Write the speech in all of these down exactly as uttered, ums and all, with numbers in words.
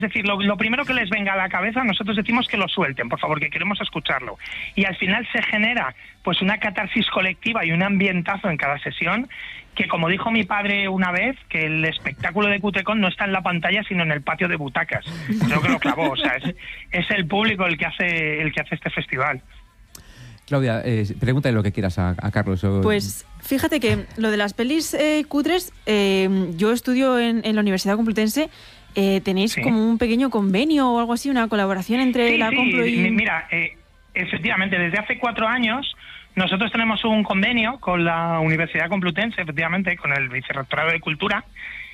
Es decir, lo, lo primero que les venga a la cabeza, nosotros decimos que lo suelten, por favor, que queremos escucharlo. Y al final se genera pues una catarsis colectiva y un ambientazo en cada sesión, que como dijo mi padre una vez, que el espectáculo de Cutrecon no está en la pantalla, sino en el patio de butacas. Creo que lo clavó, o sea, es, es el público el que hace el que hace este festival. Claudia, eh, pregúntale lo que quieras a, a Carlos. O... Pues fíjate que lo de las pelis eh, cutres, eh, yo estudio en, en la Universidad Complutense. Eh, ¿Tenéis sí. como un pequeño convenio o algo así, una colaboración entre sí, la sí. Complu y...? Mira, eh, efectivamente, desde hace cuatro años nosotros tenemos un convenio con la Universidad Complutense, efectivamente, con el Vicerrectorado de Cultura,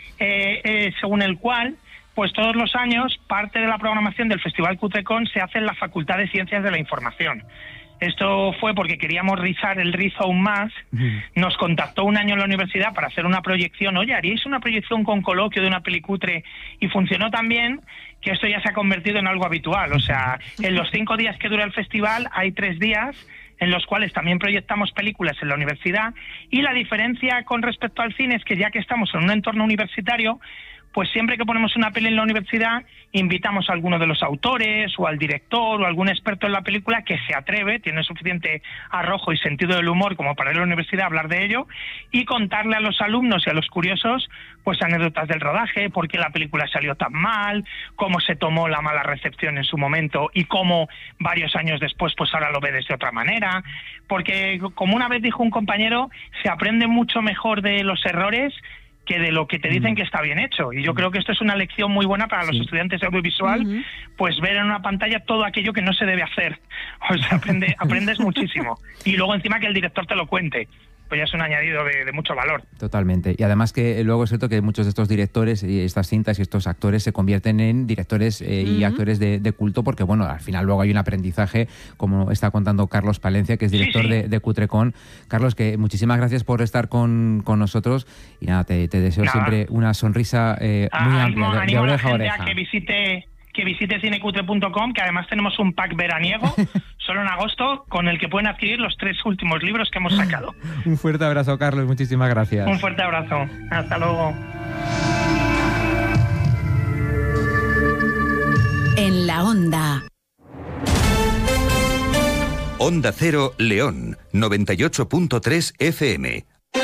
eh, eh, según el cual, pues todos los años, parte de la programación del Festival Cutrecon se hace en la Facultad de Ciencias de la Información. Esto fue porque queríamos rizar el rizo aún más. Nos contactó un año en la universidad para hacer una proyección. Oye, ¿haríais una proyección con coloquio de una pelicutre? Y funcionó tan bien que esto ya se ha convertido en algo habitual. O sea, en los cinco días que dura el festival hay tres días en los cuales también proyectamos películas en la universidad. Y la diferencia con respecto al cine es que ya que estamos en un entorno universitario, pues siempre que ponemos una peli en la universidad, invitamos a alguno de los autores o al director o algún experto en la película que se atreve, tiene suficiente arrojo y sentido del humor como para ir a la universidad a hablar de ello y contarle a los alumnos y a los curiosos pues anécdotas del rodaje, por qué la película salió tan mal, cómo se tomó la mala recepción en su momento y cómo varios años después pues ahora lo ve desde otra manera, porque como una vez dijo un compañero, se aprende mucho mejor de los errores que de lo que te dicen que está bien hecho. Y yo creo que esto es una lección muy buena para los sí. estudiantes de audiovisual, uh-huh. pues ver en una pantalla todo aquello que no se debe hacer. O sea, aprende, aprendes muchísimo. Y luego encima que el director te lo cuente. Pues ya es un añadido de, de mucho valor. Totalmente. Y además que luego es cierto que muchos de estos directores y estas cintas y estos actores se convierten en directores eh, uh-huh. y actores de, de culto porque, bueno, al final luego hay un aprendizaje, como está contando Carlos Palencia, que es director sí, sí. De, de Cutrecon. Carlos, que muchísimas gracias por estar con, con nosotros y nada, te, te deseo nada. siempre una sonrisa eh, muy ah, amplia, animo, de, animo de oreja a a la gente oreja. A que visite... que visite cinecutre punto com, que además tenemos un pack veraniego, solo en agosto, con el que pueden adquirir los tres últimos libros que hemos sacado. Un fuerte abrazo, Carlos, muchísimas gracias. Un fuerte abrazo, hasta luego. En la Onda. Onda Cero León, noventa y ocho punto tres F M.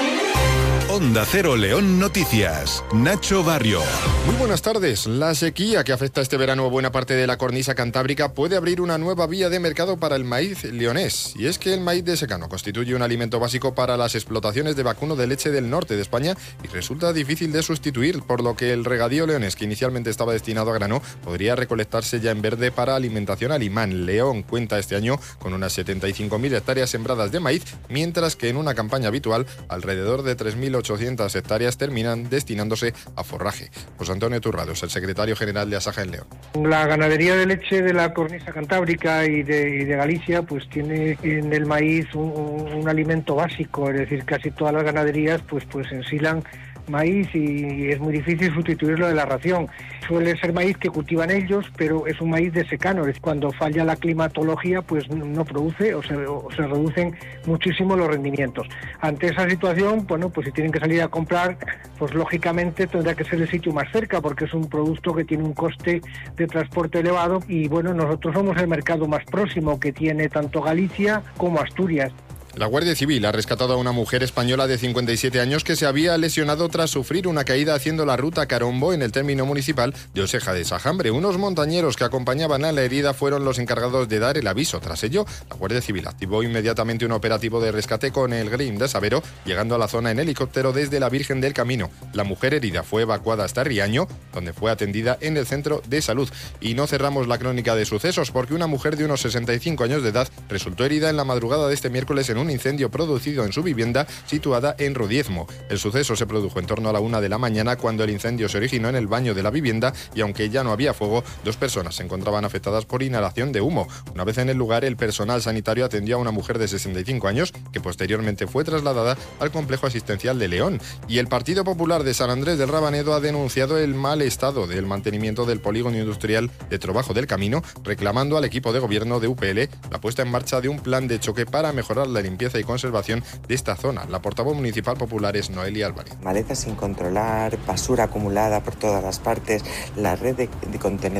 Onda Cero León Noticias. Nacho Barrio. Muy buenas tardes. La sequía que afecta este verano a buena parte de la cornisa cantábrica puede abrir una nueva vía de mercado para el maíz leonés. Y es que el maíz de secano constituye un alimento básico para las explotaciones de vacuno de leche del norte de España y resulta difícil de sustituir, por lo que el regadío leonés, que inicialmente estaba destinado a grano, podría recolectarse ya en verde para alimentación alimán. León cuenta este año con unas setenta y cinco mil hectáreas sembradas de maíz, mientras que en una campaña habitual alrededor de tres mil ochocientas hectáreas terminan destinándose a forraje. José Antonio Turrados, el secretario general de Asaja en León. La ganadería de leche de la cornisa cantábrica y de, y de Galicia pues tiene en el maíz un, un alimento básico, es decir, casi todas las ganaderías pues, pues ensilan maíz y es muy difícil sustituirlo de la ración. Suele ser maíz que cultivan ellos, pero es un maíz de secano. Cuando falla la climatología, pues no produce o se, o se reducen muchísimo los rendimientos. Ante esa situación, bueno, pues si tienen que salir a comprar, pues lógicamente tendrá que ser el sitio más cerca, porque es un producto que tiene un coste de transporte elevado y bueno, nosotros somos el mercado más próximo que tiene tanto Galicia como Asturias. La Guardia Civil ha rescatado a una mujer española de cincuenta y siete años que se había lesionado tras sufrir una caída haciendo la ruta Carombo en el término municipal de Oseja de Sajambre. Unos montañeros que acompañaban a la herida fueron los encargados de dar el aviso. Tras ello, la Guardia Civil activó inmediatamente un operativo de rescate con el Green de Sabero, llegando a la zona en helicóptero desde la Virgen del Camino. La mujer herida fue evacuada hasta Riaño, donde fue atendida en el centro de salud. Y no cerramos la crónica de sucesos porque una mujer de unos sesenta y cinco años de edad resultó herida en la madrugada de este miércoles en un incendio producido en su vivienda situada en Rudiezmo. El suceso se produjo en torno a la una de la mañana cuando el incendio se originó en el baño de la vivienda y aunque ya no había fuego, dos personas se encontraban afectadas por inhalación de humo. Una vez en el lugar, el personal sanitario atendió a una mujer de sesenta y cinco años que posteriormente fue trasladada al complejo asistencial de León. Y el Partido Popular de San Andrés del Rabanedo ha denunciado el mal estado del mantenimiento del polígono industrial de Trobajo del Camino, reclamando al equipo de gobierno de U P L la puesta en marcha de un plan de choque para mejorar la limpieza y conservación de esta zona. La portavoz municipal popular es Noelia Álvarez. Maletas sin controlar, basura acumulada por todas las partes, la red de, de contenedores